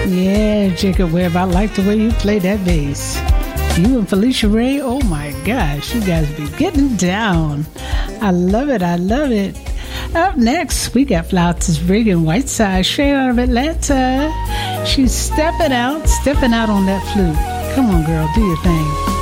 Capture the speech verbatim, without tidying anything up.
Yeah, Jacob Webb, I like the way you play that bass. You and Felicia Ray, oh my gosh, you guys be getting down. I love it, I love it. Up next, we got Flautas Brigg and Whiteside, straight out of Atlanta. She's stepping out, stepping out on that flute. Come on, girl, do your thing.